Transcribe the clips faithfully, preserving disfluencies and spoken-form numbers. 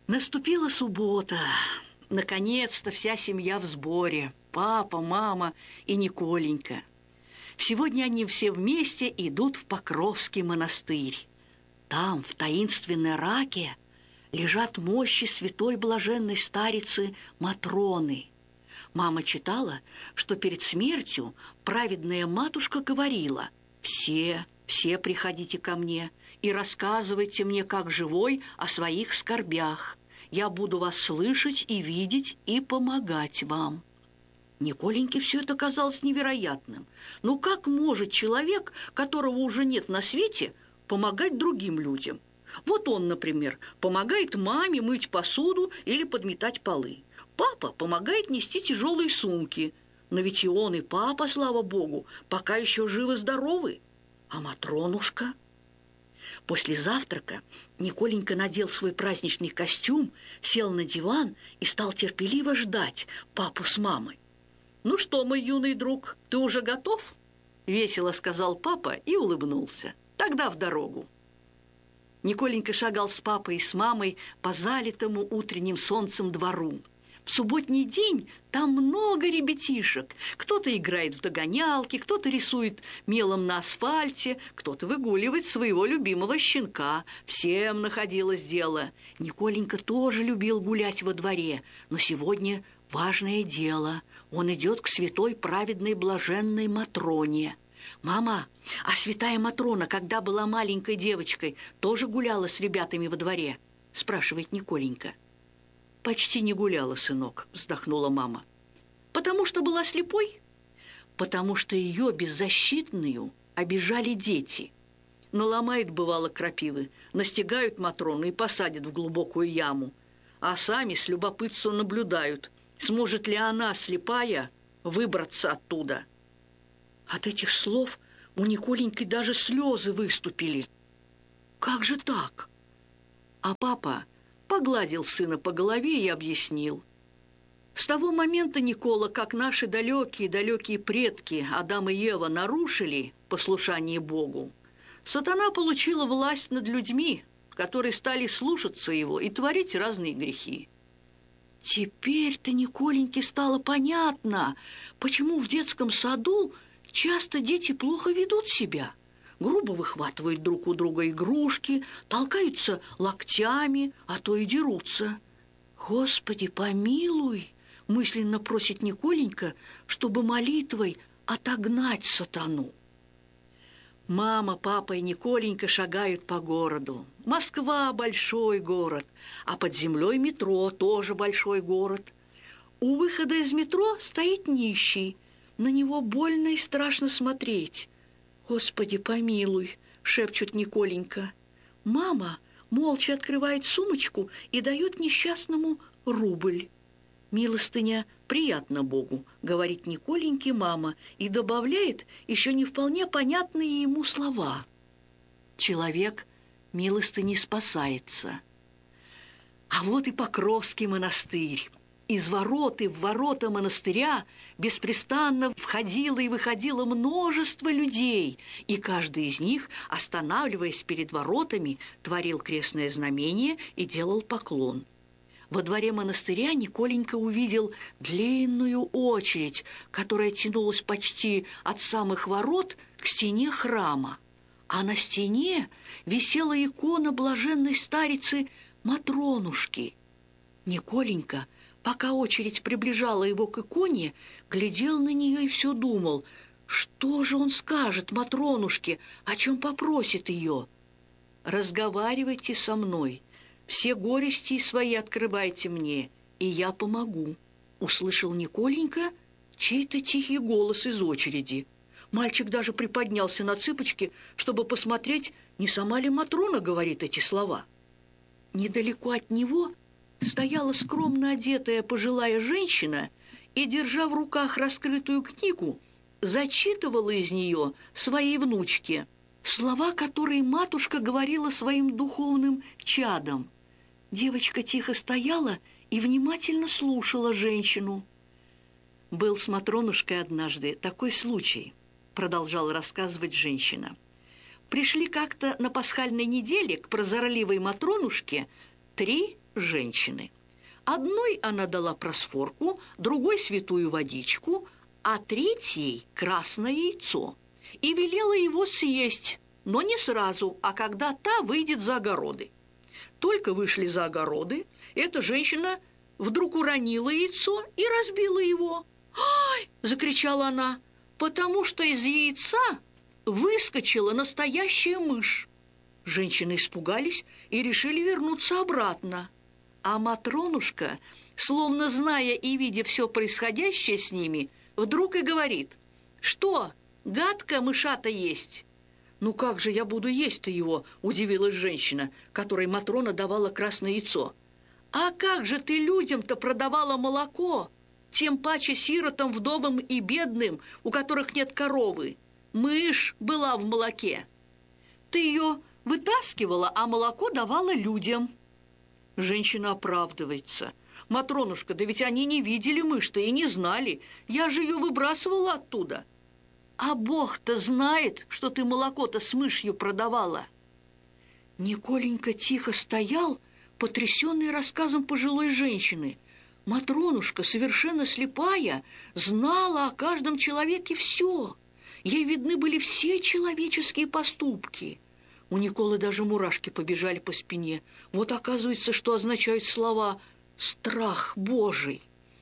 Наступила суббота. Наконец-то вся семья в сборе. Папа, мама и Николенька. Сегодня они все вместе идут в Покровский монастырь. Там, в таинственной раке, лежат мощи святой блаженной старицы Матроны. Мама читала, что перед смертью праведная матушка говорила: «Все, все приходите ко мне и рассказывайте мне, как живой, о своих скорбях. Я буду вас слышать и видеть и помогать вам». Николеньке все это казалось невероятным. Ну как может человек, которого уже нет на свете, помогать другим людям? Вот он, например, помогает маме мыть посуду или подметать полы. Папа помогает нести тяжелые сумки. Но ведь и он, и папа, слава богу, пока еще живы-здоровы. А Матронушка? После завтрака Николенька надел свой праздничный костюм, сел на диван и стал терпеливо ждать папу с мамой. «Ну что, мой юный друг, ты уже готов?» – весело сказал папа и улыбнулся. «Тогда в дорогу». Николенька шагал с папой и с мамой по залитому утренним солнцем двору. В субботний день там много ребятишек. Кто-то играет в догонялки, кто-то рисует мелом на асфальте, кто-то выгуливает своего любимого щенка. Всем находилось дело. Николенька тоже любил гулять во дворе, но сегодня важное дело. Он идет к святой праведной блаженной Матроне. «Мама, а святая Матрона, когда была маленькой девочкой, тоже гуляла с ребятами во дворе?» – спрашивает Николенька. «Почти не гуляла, сынок», – вздохнула мама. «Потому что была слепой?» «Потому что ее беззащитную обижали дети. Наломают, бывало, крапивы, настигают Матрону и посадят в глубокую яму, а сами с любопытством наблюдают, сможет ли она, слепая, выбраться оттуда». От этих слов у Николеньки даже слезы выступили. «Как же так?» А папа погладил сына по голове и объяснил. С того момента, Никола, как наши далекие-далекие предки Адам и Ева нарушили послушание Богу, сатана получила власть над людьми, которые стали слушаться его и творить разные грехи. Теперь-то Николеньке стало понятно, почему в детском саду часто дети плохо ведут себя. Грубо выхватывают друг у друга игрушки, толкаются локтями, а то и дерутся. «Господи, помилуй!» – мысленно просит Николенька, чтобы молитвой отогнать сатану. Мама, папа и Николенька шагают по городу. Москва – большой город, а под землей метро – тоже большой город. У выхода из метро стоит нищий. На него больно и страшно смотреть. «Господи, помилуй!» – шепчет Николенька. Мама молча открывает сумочку и дает несчастному рубль. «Милостыня приятно Богу», – говорит Николеньке мама и добавляет еще не вполне понятные ему слова. Человек милостыней спасается. А вот и Покровский монастырь. Из ворот и в ворота монастыря беспрестанно входило и выходило множество людей, и каждый из них, останавливаясь перед воротами, творил крестное знамение и делал поклон. Во дворе монастыря Николенька увидел длинную очередь, которая тянулась почти от самых ворот к стене храма, а на стене висела икона блаженной старицы Матронушки. Николенька, пока очередь приближала его к иконе, глядел на нее и все думал, что же он скажет Матронушке, о чем попросит ее. «Разговаривайте со мной, все горести свои открывайте мне, и я помогу», — услышал Николенька чей-то тихий голос из очереди. Мальчик даже приподнялся на цыпочки, чтобы посмотреть, не сама ли Матрона говорит эти слова. Недалеко от него стояла скромно одетая пожилая женщина и, держа в руках раскрытую книгу, зачитывала из нее своей внучке слова, которые матушка говорила своим духовным чадам. Девочка тихо стояла и внимательно слушала женщину. «Был с Матронушкой однажды такой случай», — продолжала рассказывать женщина. «Пришли как-то на пасхальной неделе к прозорливой Матронушке три женщины. Одной она дала просфорку, другой святую водичку, а третьей красное яйцо. И велела его съесть, но не сразу, а когда та выйдет за огороды. Только вышли за огороды, эта женщина вдруг уронила яйцо и разбила его. «Ай!» – закричала она, потому что из яйца выскочила настоящая мышь. Женщины испугались и решили вернуться обратно. А Матронушка, словно зная и видя все происходящее с ними, вдруг и говорит: «Что, гадко мышата есть?» «Ну как же я буду есть-то его?» – удивилась женщина, которой Матрона давала красное яйцо. «А как же ты людям-то продавала молоко? Тем паче сиротам, вдовам и бедным, у которых нет коровы. Мышь была в молоке. Ты ее вытаскивала, а молоко давала людям». Женщина оправдывается: «Матронушка, да ведь они не видели мышь-то и не знали. Я же ее выбрасывала оттуда». «А Бог-то знает, что ты молоко-то с мышью продавала». Николенька тихо стоял, потрясенный рассказом пожилой женщины. Матронушка, совершенно слепая, знала о каждом человеке все. Ей видны были все человеческие поступки. У Николы даже мурашки побежали по спине. Вот оказывается, что означают слова «страх Божий».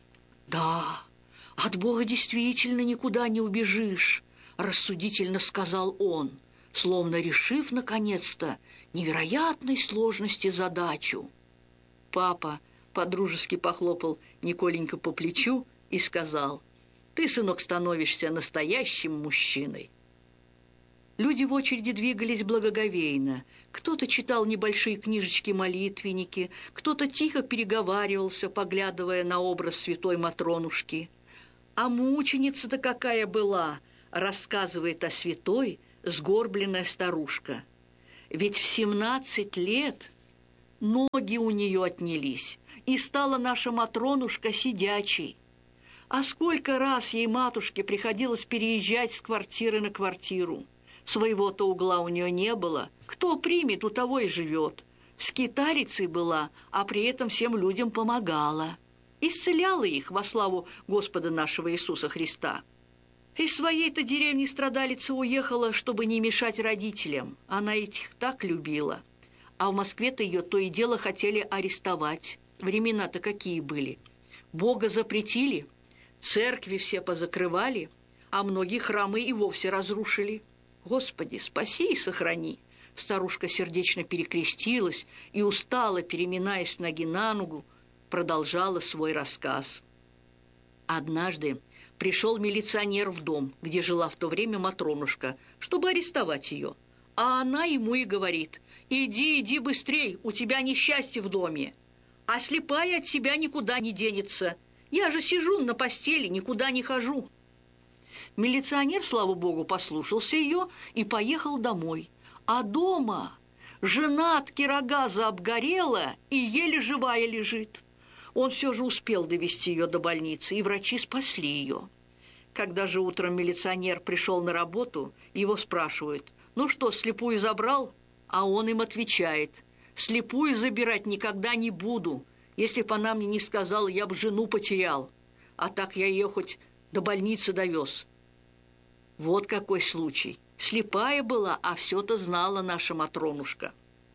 «Да, от Бога действительно никуда не убежишь», – рассудительно сказал он, словно решив, наконец-то, невероятной сложности задачу. Папа подружески похлопал Николеньку по плечу и сказал: «Ты, сынок, становишься настоящим мужчиной». Люди в очереди двигались благоговейно. Кто-то читал небольшие книжечки-молитвенники, кто-то тихо переговаривался, поглядывая на образ святой Матронушки. «А мученица-то какая была!» – рассказывает о святой сгорбленная старушка. «Ведь в семнадцать лет ноги у нее отнялись, и стала наша Матронушка сидячей. А сколько раз ей, матушке, приходилось переезжать с квартиры на квартиру. Своего-то угла у нее не было. Кто примет, у того и живет. Скитарицей была, а при этом всем людям помогала. Исцеляла их во славу Господа нашего Иисуса Христа. Из своей-то деревни страдалица уехала, чтобы не мешать родителям. Она их так любила. А в Москве-то ее то и дело хотели арестовать. Времена-то какие были. Бога запретили, церкви все позакрывали, а многие храмы и вовсе разрушили. Господи, спаси и сохрани!» Старушка сердечно перекрестилась и, устало переминаясь с ноги на ногу, продолжала свой рассказ. Однажды пришел милиционер в дом, где жила в то время Матронушка, чтобы арестовать ее. А она ему и говорит: «Иди, иди быстрей, у тебя несчастье в доме. А слепая от тебя никуда не денется. Я же сижу на постели, никуда не хожу». Милиционер, слава богу, послушался ее и поехал домой. А дома жена от кирогаза обгорела и еле живая лежит. Он все же успел довести ее до больницы, и врачи спасли ее. Когда же утром милиционер пришел на работу, его спрашивают: «Ну что, слепую забрал?» А он им отвечает: «Слепую забирать никогда не буду. Если бы она мне не сказала, я бы жену потерял. А так я ее хоть до больницы довез». Вот какой случай. Слепая была, а все-то знала наша Матронушка.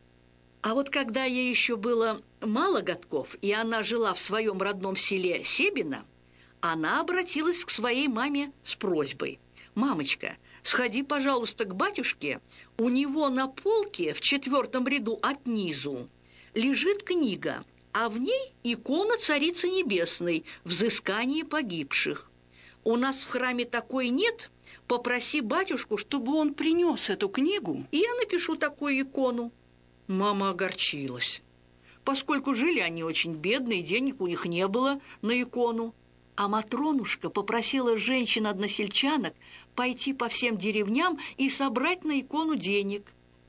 А вот когда ей еще было мало годков, и она жила в своем родном селе Себино, она обратилась к своей маме с просьбой: «Мамочка, сходи, пожалуйста, к батюшке. У него на полке в четвертом ряду от низу лежит книга, а в ней икона Царицы Небесной «Взыскание погибших». У нас в храме такой нет. Попроси батюшку, чтобы он принес эту книгу, и я напишу такую икону». Мама огорчилась, поскольку жили они очень бедно, и денег у них не было на икону. А Матронушка попросила женщин-односельчанок пойти по всем деревням и собрать на икону денег.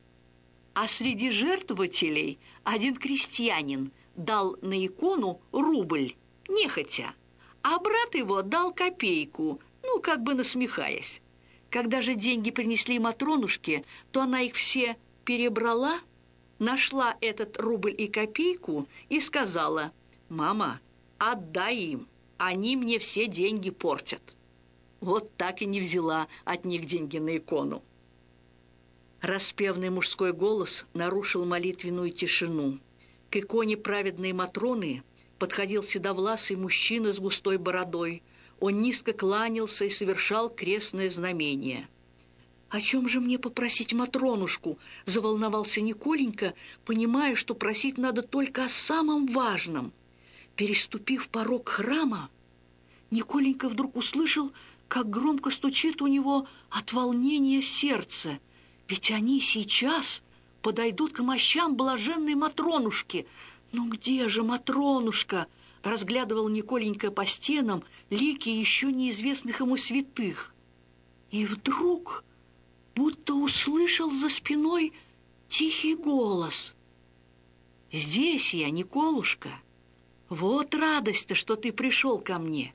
А среди жертвователей один крестьянин дал на икону рубль, нехотя, а брат его дал копейку, ну, как бы насмехаясь. Когда же деньги принесли Матронушке, то она их все перебрала нашла этот рубль и копейку и сказала: «Мама, отдай им, они мне все деньги портят». Вот так и не взяла от них деньги на икону. Распевный мужской голос нарушил молитвенную тишину. К иконе праведной Матроны подходил седовласый мужчина с густой бородой. Он низко кланялся и совершал крестное знамение. «О чем же мне попросить Матронушку?» – заволновался Николенька, понимая, что просить надо только о самом важном. Переступив порог храма, Николенька вдруг услышал, как громко стучит у него от волнения сердце. Ведь они сейчас подойдут к мощам блаженной Матронушки. «Ну где же Матронушка?» – разглядывал Николенька по стенам лики еще неизвестных ему святых. И вдруг будто услышал за спиной тихий голос: «Здесь я, Николушка. Вот радость-то, что ты пришел ко мне.